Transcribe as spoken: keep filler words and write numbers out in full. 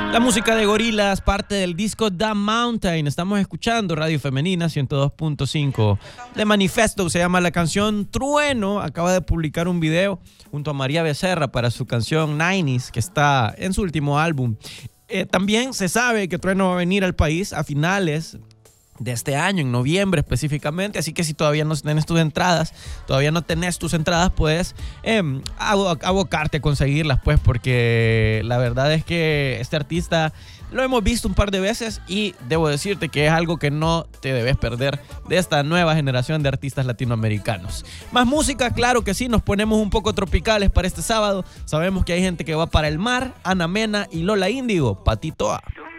La música de Gorillaz, parte del disco The Mountain. Estamos escuchando Radio Femenina ciento dos punto cinco. De Manifesto se llama la canción Trueno. Acaba de publicar un video junto a María Becerra para su canción noventa, que está en su último álbum. Eh, también se sabe que Trueno va a venir al país a finales de este año, en noviembre específicamente, así que si todavía no tenés tus entradas, todavía no tenés tus entradas, puedes eh, abocarte a conseguirlas, pues, porque la verdad es que este artista lo hemos visto un par de veces y debo decirte que es algo que no te debes perder de esta nueva generación de artistas latinoamericanos. Más música, claro que sí, nos ponemos un poco tropicales para este sábado. Sabemos que hay gente que va para el mar, Ana Mena y Lola Índigo, Patito A.